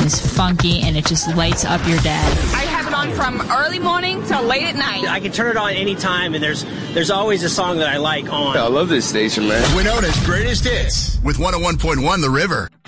is funky, and it just lights up your day. I have it on from early morning till late at night. I can turn it on anytime, and there's always a song that I like on. I love this station, man. Winona's Greatest Hits with 101.1 The River.